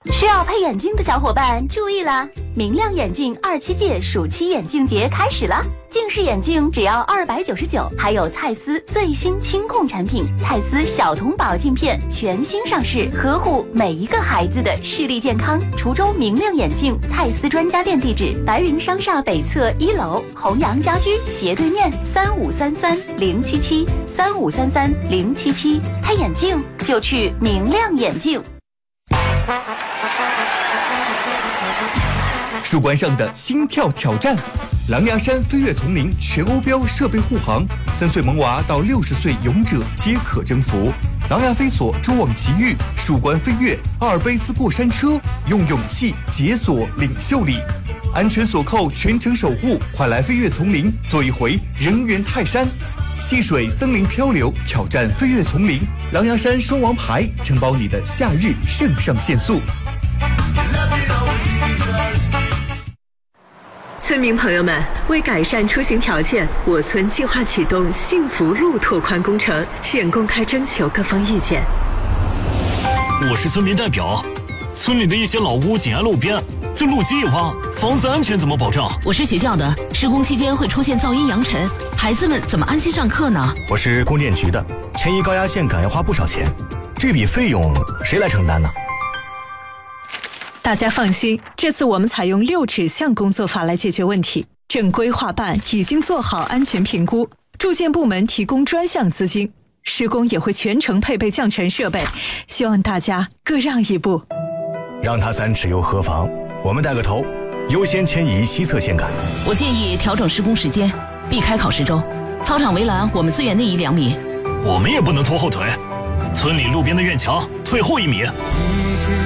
需要配眼镜的小伙伴注意啦！明亮眼镜27届暑期眼镜节开始了，近视眼镜只要299，还有蔡司最新清控产品蔡司小童宝镜片全新上市，呵护每一个孩子的视力健康。滁州明亮眼镜蔡司专家店地址：白云商厦北侧1楼，弘阳家居斜对面，3533-077，3533-077，配眼镜就去明亮眼镜。 树冠上的心跳挑战，狼牙山飞跃丛林全欧标设备护航，3岁萌娃到60岁勇者皆可征服。狼牙飞索蛛网奇遇，树冠飞跃，阿尔卑斯过山车，用勇气解锁领袖力，安全锁扣全程守护，快来飞跃丛林，做一回人猿泰山。戏水森林漂流，挑战飞跃丛林，狼牙山双王牌承包你的夏日肾上腺素。 村民朋友们，为改善出行条件，我村计划启动幸福路拓宽工程，现公开征求各方意见。 我是村民代表，村里的一些老屋紧挨路边，这路基一挖，房子安全怎么保障？ 我是学校的，施工期间会出现噪音扬尘，孩子们怎么安心上课呢？ 我是供电局的，迁移高压线杆要花不少钱，这笔费用谁来承担呢？ 大家放心，这次我们采用6指向工作法来解决问题。正规划办已经做好安全评估，住建部门提供专项资金，施工也会全程配备降尘设备，希望大家各让一步。 让他3尺又何妨？我们带个头，优先迁移西侧线杆。 我建议调整施工时间，避开考试周。操场围栏我们资源内移2米。 我们也不能拖后腿，村里路边的院墙退后1米。